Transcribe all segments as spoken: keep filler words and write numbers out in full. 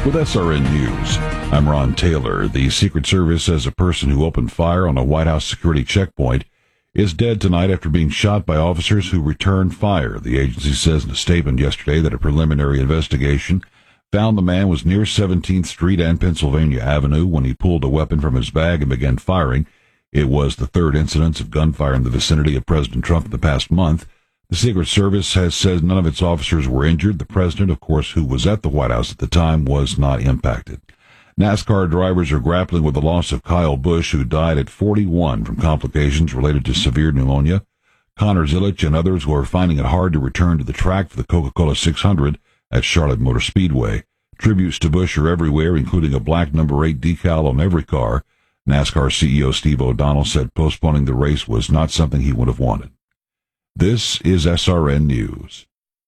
With S R N News, I'm Ron Taylor. The Secret Service says a person who opened fire on a White House security checkpoint is dead tonight after being shot by officers who returned fire. The agency says in a statement yesterday that a preliminary investigation found the man was near seventeenth Street and Pennsylvania Avenue when he pulled a weapon from his bag and began firing. It was the third incidence of gunfire in the vicinity of President Trump in the past month. The Secret Service has said none of its officers were injured. The president, of course, who was at the White House at the time, was not impacted. NASCAR drivers are grappling with the loss of Kyle Busch, who died at forty-one from complications related to severe pneumonia. Connor Zilisch and others who are finding it hard to return to the track for the Coca-Cola six hundred at Charlotte Motor Speedway. Tributes to Busch are everywhere, including a black number eight decal on every car. NASCAR C E O Steve O'Donnell said postponing the race was not something he would have wanted. This is S R N News.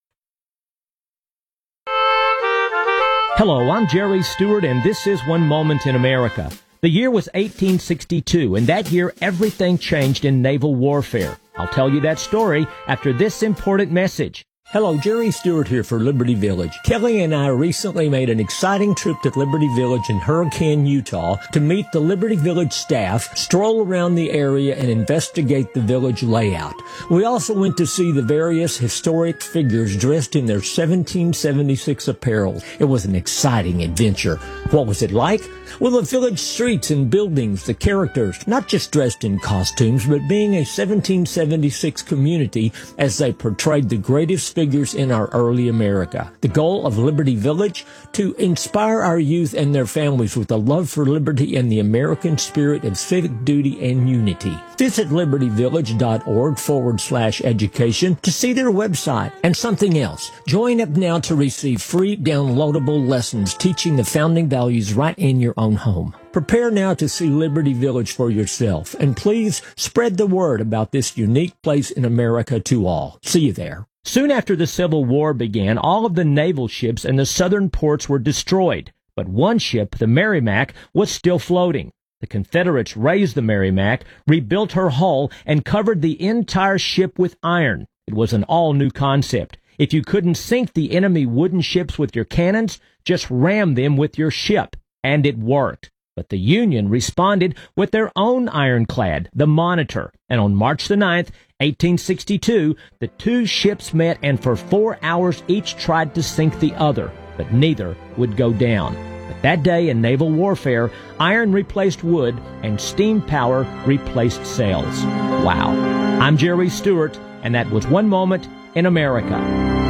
Hello, I'm Jerry Stewart, and this is One Moment in America. The year was eighteen sixty-two, and that year everything changed in naval warfare. I'll tell you that story after this important message. Hello, Jerry Stewart here for Liberty Village. Kelly and I recently made an exciting trip to Liberty Village in Hurricane, Utah to meet the Liberty Village staff, stroll around the area, and investigate the village layout. We also went to see the various historic figures dressed in their seventeen seventy-six apparel. It was an exciting adventure. What was it like? Well, the village streets and buildings, the characters, not just dressed in costumes, but being a seventeen seventy-six community as they portrayed the greatest figures in our early America. The goal of Liberty Village? To inspire our youth and their families with a love for liberty and the American spirit of civic duty and unity. Visit libertyvillage.org forward slash education to see their website. And something else. Join up now to receive free downloadable lessons teaching the founding values right in your own home. Prepare now to see Liberty Village for yourself. And please spread the word about this unique place in America to all. See you there. Soon after the Civil War began, all of the naval ships in the southern ports were destroyed. But one ship, the Merrimac, was still floating. The Confederates raised the Merrimac, rebuilt her hull, and covered the entire ship with iron. It was an all-new concept. If you couldn't sink the enemy wooden ships with your cannons, just ram them with your ship. And it worked. But the Union responded with their own ironclad, the Monitor. And on March the ninth, eighteen sixty-two, the two ships met and for four hours each tried to sink the other, but neither would go down. But that day in naval warfare, iron replaced wood and steam power replaced sails. Wow. I'm Jerry Stewart, and that was One Moment in America.